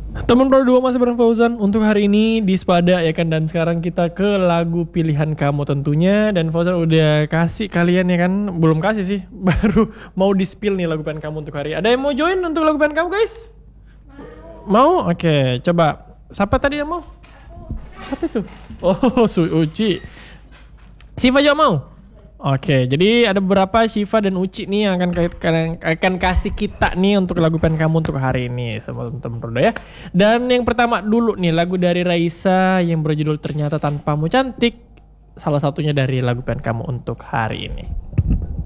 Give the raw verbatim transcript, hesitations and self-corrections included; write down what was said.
Teman Pro dua masih bareng Fauzan untuk hari ini di Spada ya kan, dan sekarang kita ke lagu pilihan kamu tentunya, dan Fauzan udah kasih kalian ya kan, belum kasih sih baru mau di spill nih lagu pilihan kamu untuk hari. Ada yang mau join untuk lagu pilihan kamu guys? Mau? Mau? Oke, coba siapa tadi yang mau? Siapa itu? Oh, Su Uci. Siva juga mau? Oke, jadi ada beberapa Shiva dan Uci nih yang akan akan, akan kasih kita nih untuk lagu pen kamu untuk hari ini sama teman-teman ya. Dan yang pertama dulu nih lagu dari Raisa yang berjudul Ternyata Tanpamu Cantik. Salah satunya dari lagu pen kamu untuk hari ini.